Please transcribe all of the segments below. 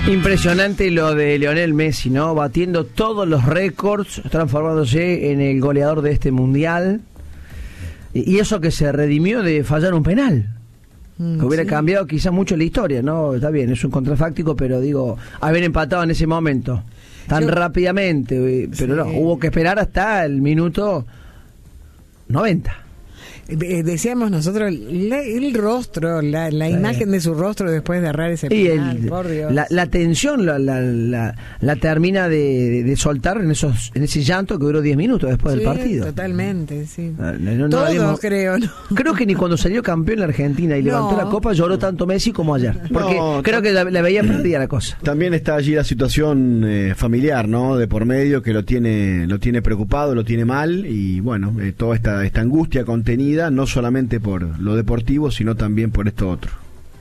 Impresionante lo de Lionel Messi, ¿no? Batiendo todos los récords, transformándose en el goleador de este mundial. Y eso que se redimió de fallar un penal. Que hubiera cambiado quizás mucho la historia, ¿no? Está bien, es un contrafáctico, pero digo, haber empatado en ese momento tan rápidamente, pero no, hubo que esperar hasta el minuto 90. Decíamos nosotros el rostro, la imagen de su rostro después de errar ese penal, por Dios. La tensión la termina de soltar en ese llanto que duró 10 minutos después del partido. Totalmente, sí. Todos, creo, ¿no? Creo que ni cuando salió campeón la Argentina y levantó la copa lloró tanto Messi como ayer. Porque creo que la veía perdida la cosa. También está allí la situación familiar, ¿no? De por medio, que lo tiene preocupado, lo tiene mal, y bueno, toda esta angustia contenida, no solamente por lo deportivo, sino también por esto otro.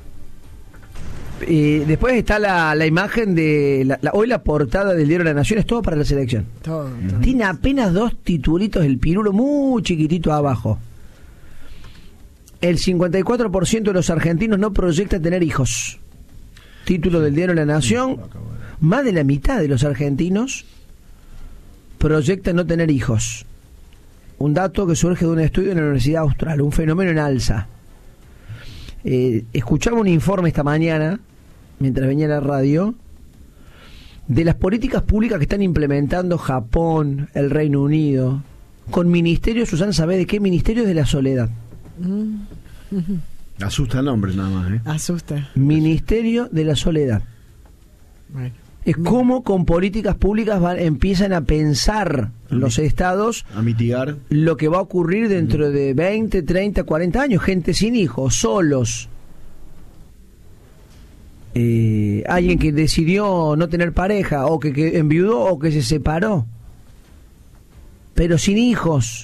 Después está la imagen de hoy la portada del diario La Nación, es todo para la selección. Todo. Tiene apenas 2 titulitos, el pirulo muy chiquitito abajo. El 54% de los argentinos no proyecta tener hijos. Título del diario La Nación. Más de la mitad de los argentinos proyectan no tener hijos. Un dato que surge de un estudio en la Universidad Austral, un fenómeno en alza. Escuchaba un informe esta mañana, mientras venía a la radio, de las políticas públicas que están implementando Japón, el Reino Unido, con ministerios, Susana, ¿sabe de qué? Ministerios de la Soledad. Asusta el nombre nada más, ¿eh? Asusta. Ministerio de la Soledad. Bueno. Es como con políticas públicas empiezan a pensar los estados a mitigar lo que va a ocurrir dentro de 20, 30, 40 años. Gente sin hijos, solos. Alguien que decidió no tener pareja, o que enviudó, o que se separó, pero sin hijos.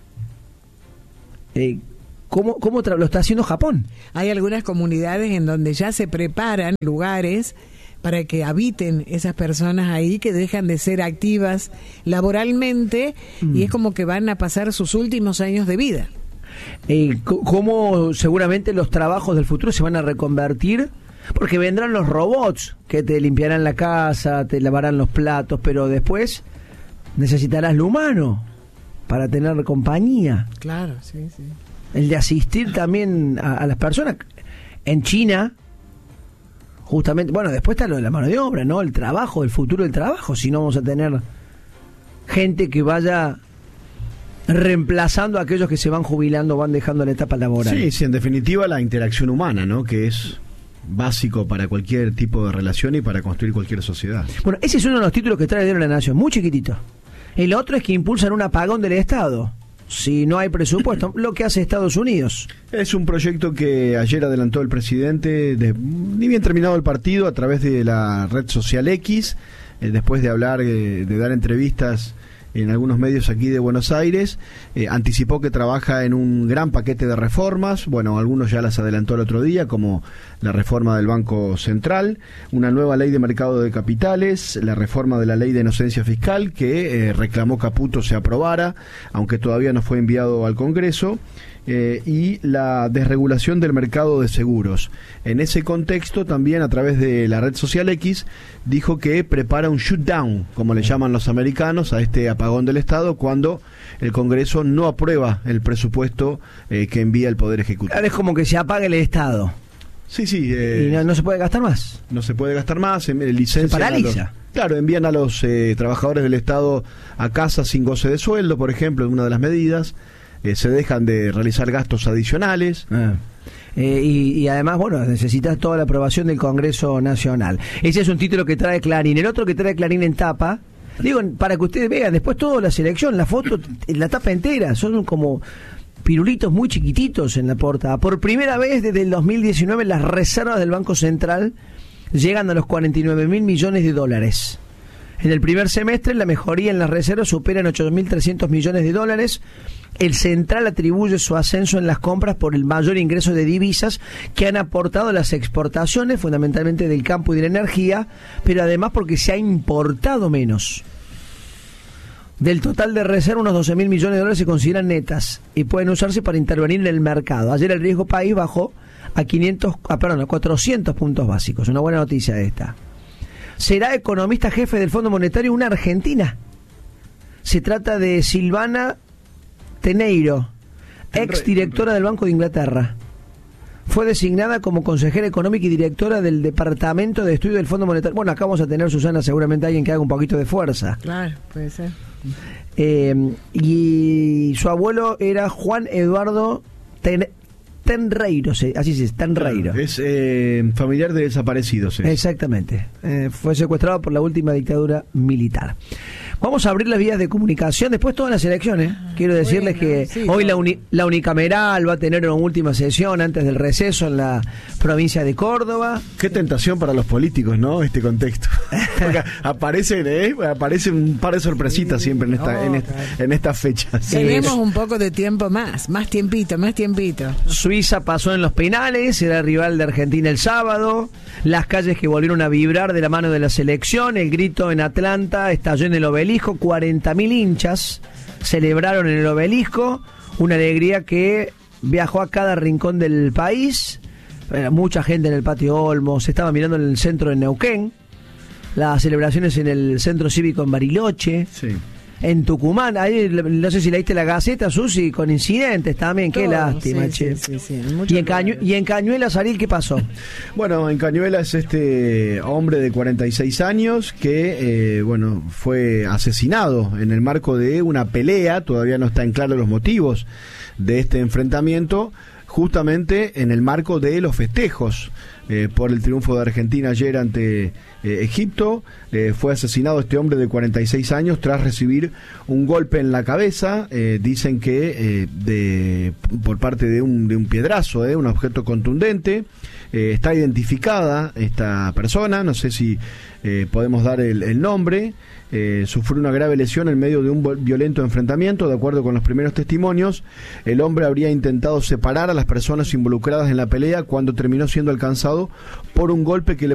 ¿Cómo lo está haciendo Japón? Hay algunas comunidades en donde ya se preparan lugares para que habiten esas personas ahí, que dejan de ser activas laboralmente y es como que van a pasar sus últimos años de vida. ¿Cómo seguramente los trabajos del futuro se van a reconvertir? Porque vendrán los robots que te limpiarán la casa, te lavarán los platos, pero después necesitarás lo humano para tener compañía. Claro, sí. El de asistir también a las personas. En China, justamente, bueno, después está lo de la mano de obra, ¿no? El trabajo, el futuro del trabajo, si no vamos a tener gente que vaya reemplazando a aquellos que se van jubilando, van dejando la etapa laboral. Sí, en definitiva la interacción humana, ¿no? Que es básico para cualquier tipo de relación y para construir cualquier sociedad. Bueno, ese es uno de los títulos que trae el diario La Nación, muy chiquitito. El otro es que impulsan un apagón del Estado si no hay presupuesto, lo que hace Estados Unidos. Es un proyecto que ayer adelantó el presidente, ni bien terminado el partido, a través de la red social X, después de hablar, de dar entrevistas en algunos medios aquí de Buenos Aires, anticipó que trabaja en un gran paquete de reformas. Bueno, algunos ya las adelantó el otro día, como la reforma del Banco Central, una nueva ley de mercado de capitales, la reforma de la ley de inocencia fiscal, que reclamó Caputo se aprobara, aunque todavía no fue enviado al Congreso, y la desregulación del mercado de seguros. En ese contexto, también a través de la red social X, dijo que prepara un shutdown, como le llaman los americanos, a este apagón del Estado, cuando el Congreso no aprueba el presupuesto que envía el Poder Ejecutivo. Es como que se apague el Estado. Sí. Y no se puede gastar más. No se puede gastar más, licencia. Se paraliza. Claro, envían a los trabajadores del Estado a casa sin goce de sueldo, por ejemplo, es una de las medidas. Se dejan de realizar gastos adicionales. Y además, bueno, necesitas toda la aprobación del Congreso Nacional. Ese es un título que trae Clarín. El otro que trae Clarín en tapa, digo, para que ustedes vean, después toda la selección, la foto, la tapa entera, son como pirulitos muy chiquititos en la portada. Por primera vez desde el 2019 las reservas del Banco Central llegan a los 49.000 millones de dólares. En el primer semestre la mejoría en las reservas supera en 8.300 millones de dólares. El Central atribuye su ascenso en las compras por el mayor ingreso de divisas que han aportado las exportaciones, fundamentalmente del campo y de la energía, pero además porque se ha importado menos. Del total de reserva, unos 12.000 millones de dólares se consideran netas y pueden usarse para intervenir en el mercado. Ayer el riesgo país bajó a 400 puntos básicos. Una buena noticia esta. será economista jefe del Fondo Monetario una argentina. Se trata de Silvana Teneiro, ex directora del Banco de Inglaterra. Fue designada como consejera económica y directora del Departamento de Estudio del Fondo Monetario. Bueno, acá vamos a tener, Susana, seguramente alguien que haga un poquito de fuerza. Claro, puede ser. Y su abuelo era Juan Eduardo Tenreiro, así se dice, Tenreiro. Claro, es familiar de desaparecidos. Exactamente. Fue secuestrado por la última dictadura militar. Vamos a abrir las vías de comunicación, después todas las elecciones. Quiero decirles que sí, hoy la unicameral va a tener una última sesión antes del receso en la provincia de Córdoba. Qué tentación para los políticos, ¿no? Este contexto. Porque aparecen un par de sorpresitas siempre en estas fechas. Tenemos un poco de tiempo más tiempito. Suiza pasó en los penales, era rival de Argentina el sábado. Las calles que volvieron a vibrar de la mano de la selección. El grito en Atlanta estalló en el Obelisco. 40.000 hinchas celebraron en el Obelisco. Una alegría que viajó a cada rincón del país. Mucha gente en el Patio Olmos. Se estaba mirando en el centro de Neuquén. Las celebraciones en el Centro Cívico en Bariloche. Sí. En Tucumán, ahí no sé si leíste la Gaceta, Susi, con incidentes también, qué lástima, che. Sí, y en Cañuelas, Ariel, ¿qué pasó? Bueno, en Cañuelas este hombre de 46 años que, fue asesinado en el marco de una pelea, todavía no están claros los motivos de este enfrentamiento, justamente en el marco de los festejos por el triunfo de Argentina ayer ante Egipto. Fue asesinado este hombre de 46 años tras recibir un golpe en la cabeza, dicen que por parte de un piedrazo, un objeto contundente. Está identificada esta persona, no sé si podemos dar el nombre. Sufrió una grave lesión en medio de un violento enfrentamiento. De acuerdo con los primeros testimonios, el hombre habría intentado separar a las personas involucradas en la pelea cuando terminó siendo alcanzado por un golpe que le